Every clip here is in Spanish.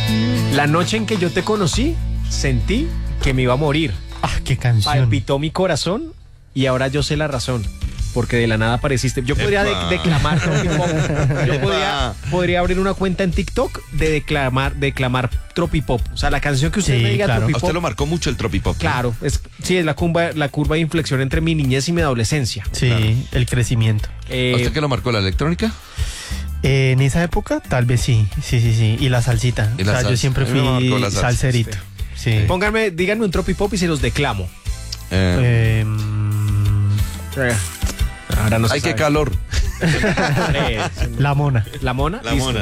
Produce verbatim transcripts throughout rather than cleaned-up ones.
La noche en que yo te conocí, sentí que me iba a morir. Ah, qué canción. Palpitó mi corazón y ahora yo sé la razón. Porque de la nada apareciste. Yo podría de, declamar tropipop. Yo podría, podría abrir una cuenta en TikTok de declamar, declamar tropipop. O sea, la canción que usted Sí, me diga claro. tropipop. A usted lo marcó mucho el tropipop. Claro, es, sí, es la curva, la curva de inflexión entre mi niñez y mi adolescencia. Sí, Claro. el crecimiento. Eh, ¿A usted qué lo marcó, la electrónica? Eh, en esa época, tal vez sí, sí, sí, sí. Y la salsita. Y la o sea, salsa. yo siempre A mí me fui marcó la salsa. salserito. Sí. Pónganme, díganme un tropipop y se los declamo. Eh, Eh, Eh, Ahora no se ¡Ay, qué sabe. calor! Eh, la mona. La mona. La Listo. mona.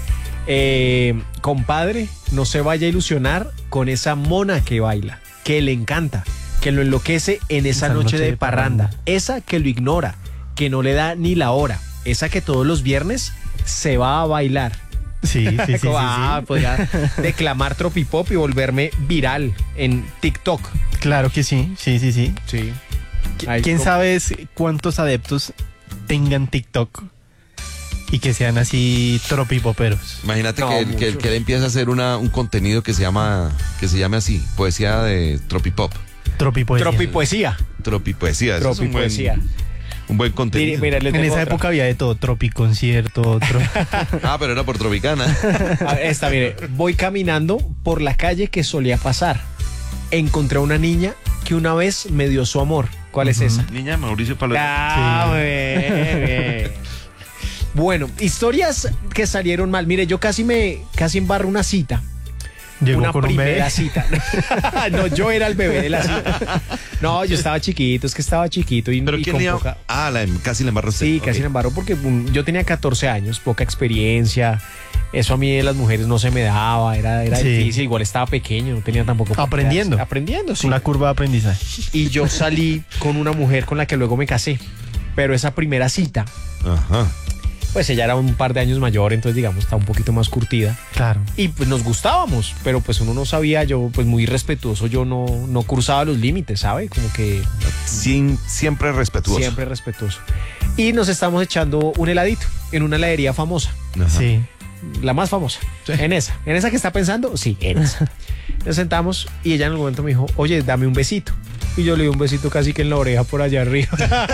Eh, compadre, no se vaya a ilusionar con esa mona que baila, que le encanta, que lo enloquece en esa, Esa noche, de parranda. Esa que lo ignora, que no le da ni la hora. Esa que todos los viernes se va a bailar. Sí, sí, sí, sí, ah, sí. podría declamar tropipop y volverme viral en TikTok. Claro que sí, sí, sí, sí. Sí. Qu- ¿Quién sabe es cuántos adeptos tengan TikTok y que sean así tropipoperos? Imagínate No, que, él, que, él- muchos. que él empieza a hacer una, un contenido que se llama, que se llame así, poesía de tropipop. Tropipoesía. Tropipoesía. Tropipoesía. Ese es un buen, Tropipoesía. un buen contenido. Mira, les En tengo esa otra. época había de todo, tropiconcierto, tro... Ah, pero era por Tropicana. A ver, esta, mire, voy caminando por la calle que solía pasar. Encontré a una niña que una vez me dio su amor. ¿Cuál es esa? Niña Mauricio Palomino. Ah, Sí. bien, bien. Bueno, historias que salieron mal. Mire, yo casi me casi embarro una cita. Llegó Una con un primera bebé. cita. No, yo era el bebé de la cita. No, yo estaba chiquito, es que estaba chiquito y, ¿Pero y quién con le iba- poca- Ah, la, casi le embarraste. Sí, Ok. casi me embarró porque um, yo tenía catorce años, poca experiencia. Eso a mí de las mujeres no se me daba, era, era Sí. difícil, igual estaba pequeño, no tenía tampoco... Aprendiendo. Aprendiendo, sí. Una curva de aprendizaje. Y yo salí con una mujer con la que luego me casé. Pero esa primera cita, Ajá. pues ella era un par de años mayor, entonces digamos estaba un poquito más curtida. Claro. Y pues nos gustábamos, pero pues uno no sabía, yo pues muy respetuoso, yo no, no cruzaba los límites, ¿sabe? Como que Sin, siempre respetuoso. siempre respetuoso. Y nos estamos echando un heladito en una heladería famosa. Ajá. Sí. La más famosa. En esa. ¿En esa que está pensando? Sí, en esa. Nos sentamos y ella en el momento me dijo, oye, dame un besito. Y yo le di un besito casi que en la oreja por allá arriba.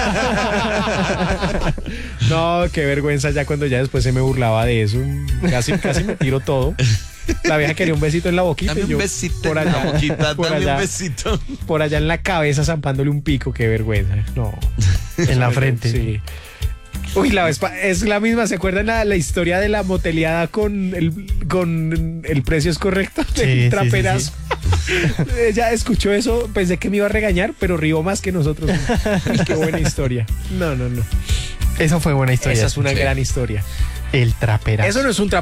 No, qué vergüenza ya cuando ya después se me burlaba de eso. Casi, casi me tiro todo. La vieja quería un besito en la boquita. Dame y un yo besito por en allá, la boquita, por dame allá, un besito. por allá en la cabeza zampándole un pico, qué vergüenza. No. En la frente. Sí. Uy, la vez pa- es la misma, ¿se acuerdan la, la historia de la moteleada con el, con el precio es correcto? Sí, Del sí, traperazo. Ella escuchó eso, pensé que me iba a regañar, pero rió más que nosotros. Uy, qué buena historia. No, no, no. Esa fue buena historia. Esa es una Sí. gran historia. El traperazo. Eso no es un